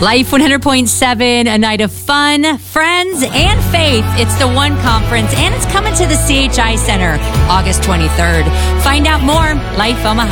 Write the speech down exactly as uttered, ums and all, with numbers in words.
Life one hundred point seven, a night of fun, friends, and faith. It's the One Conference, and it's coming to the C H I Center August twenty-third. Find out more, life omaha